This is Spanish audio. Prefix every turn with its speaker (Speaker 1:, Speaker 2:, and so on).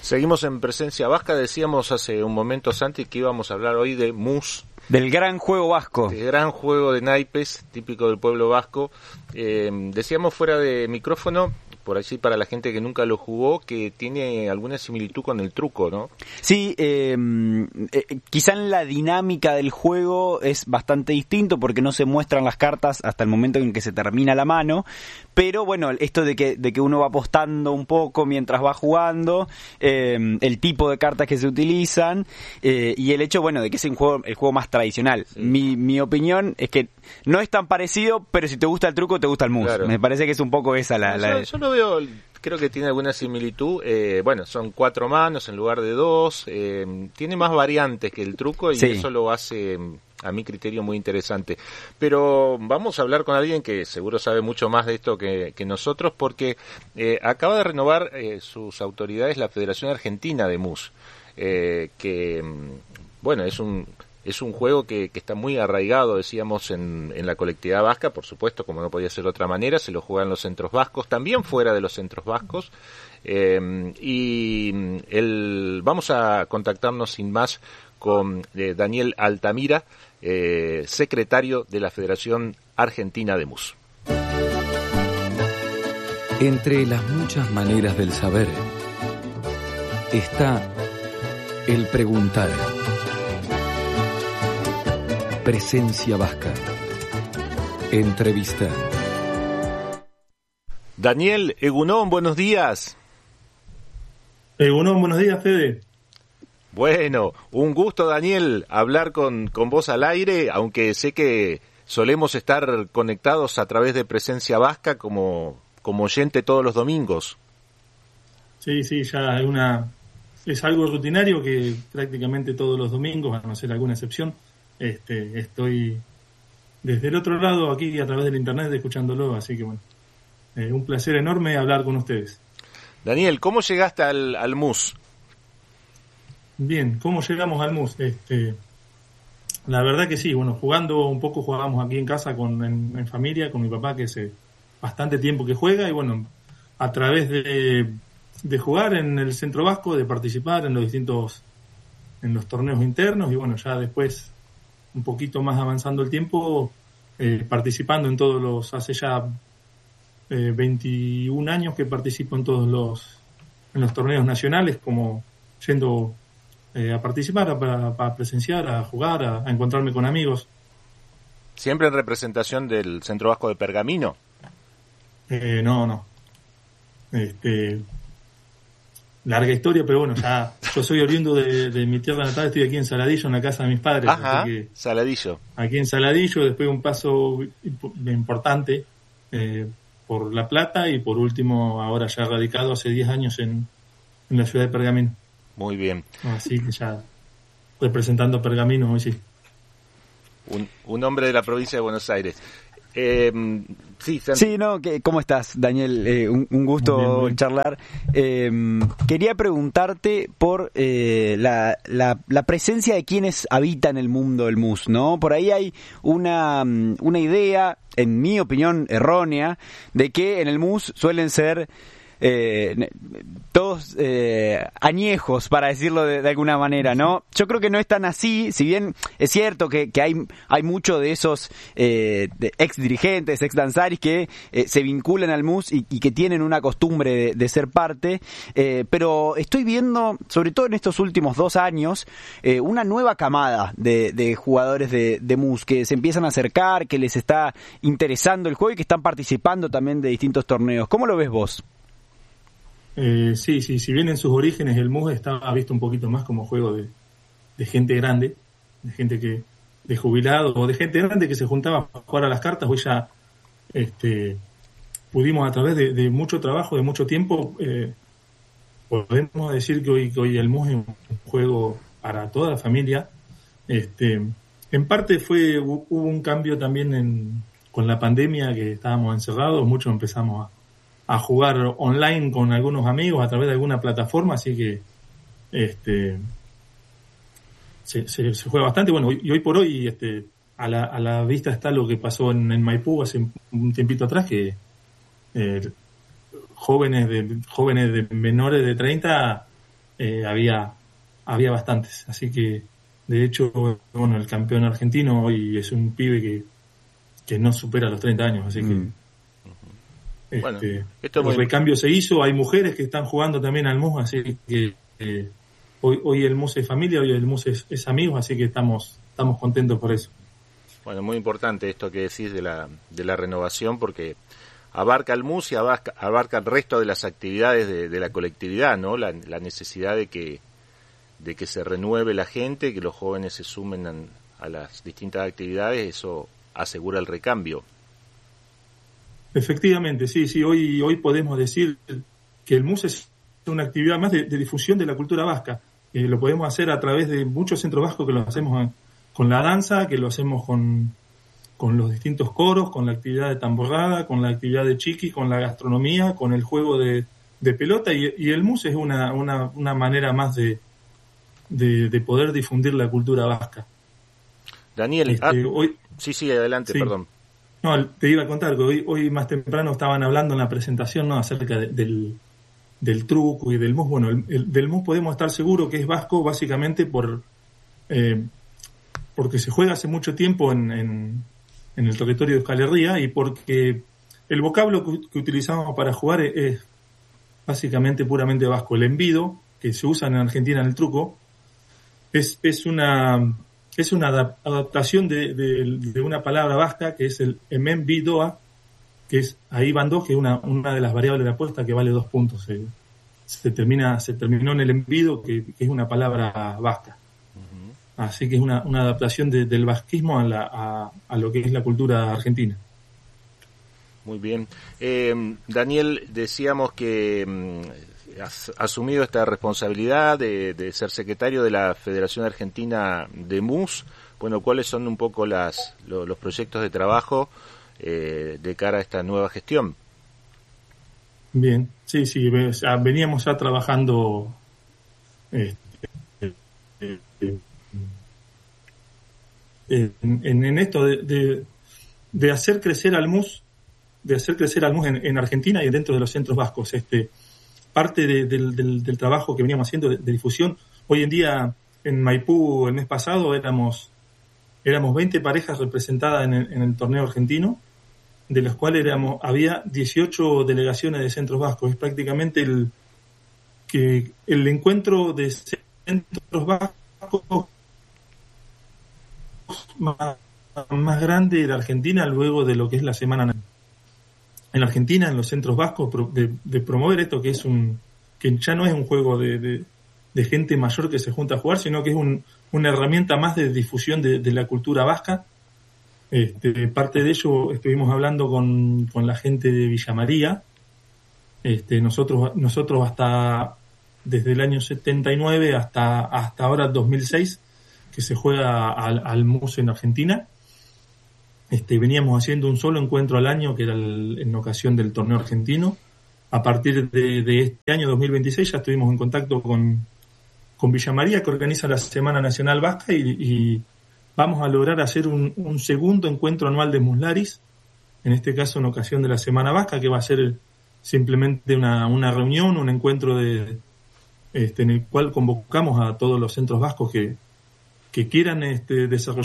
Speaker 1: Seguimos en Presencia Vasca. Decíamos hace un momento, Santi, que íbamos a hablar hoy de mus.
Speaker 2: Del gran juego vasco.
Speaker 1: El gran juego de naipes, típico del pueblo vasco. Decíamos fuera de micrófono, por allí para la gente que nunca lo jugó, que tiene alguna similitud con el truco, ¿no?
Speaker 2: Sí, quizá en la dinámica del juego es bastante distinto porque no se muestran las cartas hasta el momento en que se termina la mano, pero bueno, esto de que uno va apostando un poco mientras va jugando, el tipo de cartas que se utilizan, y el hecho, bueno, de que es el juego más tradicional. Sí. Mi opinión es que no es tan parecido, pero si te gusta el truco, te gusta el mus. Claro. Me parece que es un poco esa
Speaker 1: yo lo veo, creo que tiene alguna similitud. Bueno, son 4 manos en lugar de 2. Tiene más variantes que el truco y sí, eso lo hace, a mi criterio, muy interesante. Pero vamos a hablar con alguien que seguro sabe mucho más de esto que nosotros, porque acaba de renovar sus autoridades la Federación Argentina de Mus, que, bueno, es un juego que está muy arraigado, decíamos, en la colectividad vasca, por supuesto, como no podía ser de otra manera. Se lo juega en los centros vascos, también fuera de los centros vascos, vamos a contactarnos sin más con Daniel Altamira, secretario de la Federación Argentina de Mus.
Speaker 3: Entre las muchas maneras del saber está el preguntar. Presencia Vasca. Entrevista.
Speaker 1: Daniel Egunon, buenos días.
Speaker 4: Egunon, buenos días, Fede.
Speaker 1: Bueno, un gusto, Daniel, hablar con vos al aire, aunque sé que solemos estar conectados a través de Presencia Vasca como oyente todos los domingos.
Speaker 4: Sí, ya es algo rutinario que prácticamente todos los domingos, a no ser alguna excepción, estoy desde el otro lado aquí a través del internet escuchándolo, así que bueno, un placer enorme hablar con ustedes.
Speaker 1: Daniel, ¿cómo llegaste al MUS?
Speaker 4: Bien, ¿cómo llegamos al MUS? La verdad que sí, bueno, jugamos aquí en casa en familia, con mi papá, que hace bastante tiempo que juega, y bueno, a través de jugar en el Centro Vasco, de participar en los torneos internos, y bueno, ya después, un poquito más avanzando el tiempo, participando hace ya 21 años que participo en en los torneos nacionales, como yendo a participar, para presenciar, a jugar, a encontrarme con amigos.
Speaker 1: ¿Siempre en representación del Centro Vasco de Pergamino?
Speaker 4: No. Larga historia, pero bueno, ya yo soy oriundo de mi tierra natal, estoy aquí en Saladillo, en la casa de mis padres.
Speaker 1: Ajá, Saladillo.
Speaker 4: Aquí en Saladillo, después un paso importante por La Plata, y por último ahora ya radicado hace 10 años en la ciudad de Pergamino.
Speaker 1: Muy bien.
Speaker 4: Así que ya representando Pergamino hoy sí.
Speaker 1: Un hombre de la provincia de Buenos Aires.
Speaker 2: Sí, no, ¿cómo estás, Daniel? Un gusto bien. Charlar. Quería preguntarte por la presencia de quienes habitan el mundo del mus, ¿no? Por ahí hay una idea, en mi opinión errónea, de que en el mus suelen ser todos añejos, para decirlo de alguna manera, ¿no? Yo creo que no es tan así, si bien es cierto que hay mucho de esos ex dirigentes, ex danzaris que se vinculan al mus y que tienen una costumbre de ser parte, pero estoy viendo, sobre todo en estos últimos 2 años, una nueva camada de jugadores de mus que se empiezan a acercar, que les está interesando el juego y que están participando también de distintos torneos. ¿Cómo lo ves vos?
Speaker 4: Sí, si bien en sus orígenes el mus estaba visto un poquito más como juego de gente grande, de gente de jubilado, o de gente grande que se juntaba a jugar a las cartas, hoy ya pudimos, a través de mucho trabajo, de mucho tiempo, podemos decir que hoy el mus es un juego para toda la familia. En parte hubo un cambio también con la pandemia, que estábamos encerrados, muchos empezamos a jugar online con algunos amigos a través de alguna plataforma, así que se juega bastante. Bueno, y hoy por hoy a la vista está lo que pasó en Maipú hace un tiempito atrás, que jóvenes de menores de 30 había bastantes. Así que, de hecho, bueno, el campeón argentino hoy es un pibe que no supera los 30 años, así que
Speaker 1: bueno,
Speaker 4: el recambio se hizo. Hay mujeres que están jugando también al MUS, así que hoy el MUS es familia, hoy el MUS es amigos, así que estamos contentos por eso.
Speaker 1: Bueno, muy importante esto que decís de la renovación, porque abarca el MUS y abarca el resto de las actividades de la colectividad, ¿no? La necesidad de que se renueve la gente, que los jóvenes se sumen a las distintas actividades, eso asegura el recambio.
Speaker 4: Efectivamente, sí, hoy podemos decir que el MUS es una actividad más de difusión de la cultura vasca. Lo podemos hacer a través de muchos centros vascos, que lo hacemos con la danza, que lo hacemos con los distintos coros, con la actividad de tamborrada, con la actividad de chiqui, con la gastronomía, con el juego de pelota, y el MUS es una manera más de poder difundir la cultura vasca.
Speaker 1: Daniel,
Speaker 4: hoy,
Speaker 1: sí, adelante, sí. Perdón.
Speaker 4: No, te iba a contar que hoy más temprano estaban hablando en la presentación, ¿no?, acerca del truco y del MUS. Bueno, del MUS podemos estar seguros que es vasco básicamente porque se juega hace mucho tiempo en el territorio de Euskal Herria, y porque el vocablo que utilizamos para jugar es básicamente puramente vasco. El envido, que se usa en Argentina en el truco, es una adaptación de una palabra vasca que es el emenbidoa, que es ahí van dos, que es una de las variables de apuesta que vale 2 puntos. Se terminó en el envido, que es una palabra vasca. Uh-huh. Así que es una adaptación del vasquismo a lo que es la cultura argentina.
Speaker 1: Muy bien. Daniel, decíamos que has asumido esta responsabilidad de ser secretario de la Federación Argentina de MUS. Bueno, ¿cuáles son un poco los proyectos de trabajo de cara a esta nueva gestión?
Speaker 4: Bien, sí, veníamos ya trabajando en esto de hacer crecer al MUS, en Argentina y dentro de los centros vascos. Parte del trabajo que veníamos haciendo de difusión. Hoy en día en Maipú, el mes pasado, éramos 20 parejas representadas en el torneo argentino, de las cuales había 18 delegaciones de centros vascos. Es prácticamente el encuentro de centros vascos más grande de Argentina, luego de lo que es la Semana en Argentina, en los centros vascos, de promover esto, que ya no es un juego de gente mayor que se junta a jugar, sino que es una herramienta más de difusión de la cultura vasca. Parte de ello estuvimos hablando con la gente de Villa María. Nosotros hasta desde el año 79 hasta ahora 2006 que se juega al MUS en Argentina. Veníamos haciendo un solo encuentro al año, que era en ocasión del torneo argentino. A partir de este año 2026 ya estuvimos en contacto con Villa María, que organiza la Semana Nacional Vasca, y vamos a lograr hacer un segundo encuentro anual de Muslaris, en este caso en ocasión de la Semana Vasca, que va a ser simplemente una reunión, un encuentro en el cual convocamos a todos los centros vascos que quieran desarrollar